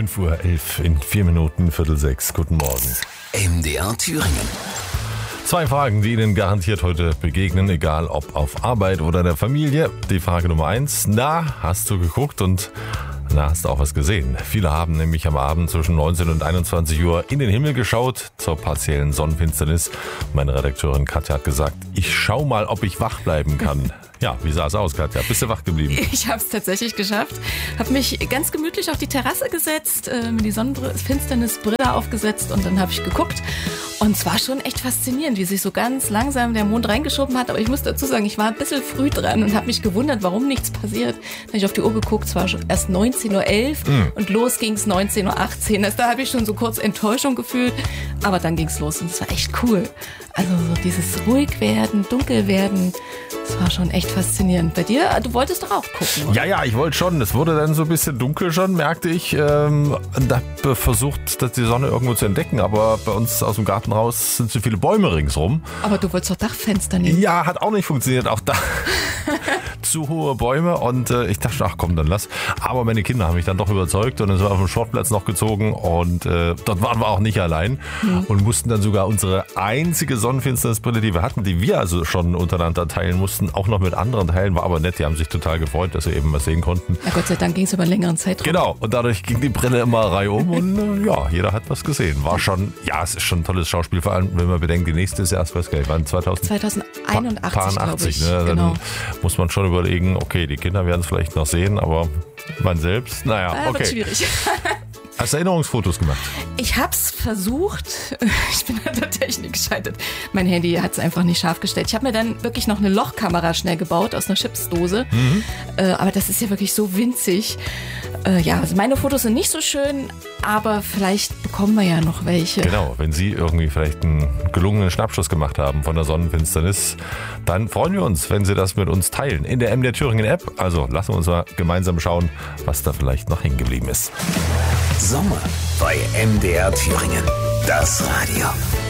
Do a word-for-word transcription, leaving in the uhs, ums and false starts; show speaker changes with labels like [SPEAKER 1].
[SPEAKER 1] fünf Uhr elf in vier Minuten, Viertel sechs. Guten Morgen.
[SPEAKER 2] M D R Thüringen.
[SPEAKER 1] Zwei Fragen, die Ihnen garantiert heute begegnen, egal ob auf Arbeit oder in der Familie. Die Frage Nummer eins, na, hast du geguckt und na, hast du auch was gesehen? Viele haben nämlich am Abend zwischen neunzehn und einundzwanzig Uhr in den Himmel geschaut zur partiellen Sonnenfinsternis. Meine Redakteurin Katja hat gesagt, ich schau mal, ob ich wach bleiben kann. Ja, wie sah es aus, Katja? Bist du wach geblieben?
[SPEAKER 3] Ich habe es tatsächlich geschafft. Habe mich ganz gemütlich auf die Terrasse gesetzt, äh, mir die Sonnenfinsternisbrille aufgesetzt und dann habe ich geguckt. Und es war schon echt faszinierend, wie sich so ganz langsam der Mond reingeschoben hat. Aber ich muss dazu sagen, ich war ein bisschen früh dran und habe mich gewundert, warum nichts passiert. Dann habe ich auf die Uhr geguckt, es war schon erst neunzehn Uhr elf mhm. und los ging es neunzehn Uhr achtzehn. Also da habe ich schon so kurz Enttäuschung gefühlt. Aber dann ging es los und es war echt cool. Also so dieses ruhig werden, dunkel werden, das war schon echt faszinierend. Bei dir, du wolltest doch auch gucken, oder?
[SPEAKER 1] Ja, ja, ich wollte schon. Es wurde dann so ein bisschen dunkel schon, merkte ich. Ähm, und habe versucht, die Sonne irgendwo zu entdecken. Aber bei uns aus dem Garten raus sind zu viele Bäume ringsrum.
[SPEAKER 3] Aber du wolltest doch Dachfenster nehmen.
[SPEAKER 1] Ja, hat auch nicht funktioniert. Auch da zu hohe Bäume. Und äh, ich dachte, ach komm, dann lass. Aber meine Kinder haben mich dann doch überzeugt. Und dann sind wir auf dem Sportplatz noch gezogen. Und äh, dort waren wir auch nicht allein. Mhm. Und mussten dann sogar unsere einzige Sonnenfinsternisbrille, die wir hatten, die wir also schon untereinander teilen mussten, auch noch mit anderen teilen. War aber nett, die haben sich total gefreut, dass wir eben was sehen konnten.
[SPEAKER 3] Na Gott sei Dank ging es über einen längeren Zeitraum.
[SPEAKER 1] Genau, und dadurch ging die Brille immer reihum und äh, ja, jeder hat was gesehen. War schon, ja, es ist schon ein tolles Schauspiel, vor allem, wenn man bedenkt, die nächste ist erst, weiß gar nicht, wann, zweitausendeinundachtzig, ne? Dann
[SPEAKER 3] genau.
[SPEAKER 1] muss man schon überlegen, okay, die Kinder werden es vielleicht noch sehen, aber man selbst, naja,
[SPEAKER 3] äh,
[SPEAKER 1] okay.
[SPEAKER 3] Wird schwierig.
[SPEAKER 1] Hast du Erinnerungsfotos gemacht?
[SPEAKER 3] Ich hab's versucht. Ich bin an der Technik gescheitert. Mein Handy hat es einfach nicht scharf gestellt. Ich habe mir dann wirklich noch eine Lochkamera schnell gebaut aus einer Chipsdose. Mhm. Äh, aber das ist ja wirklich so winzig. Äh, ja, also meine Fotos sind nicht so schön, aber vielleicht bekommen wir ja noch welche.
[SPEAKER 1] Genau, wenn Sie irgendwie vielleicht einen gelungenen Schnappschuss gemacht haben von der Sonnenfinsternis, dann freuen wir uns, wenn Sie das mit uns teilen. In der M D R Thüringen App. Also lassen wir uns mal gemeinsam schauen, was da vielleicht noch hängen geblieben ist.
[SPEAKER 2] Sommer bei M D R Thüringen. Das Radio.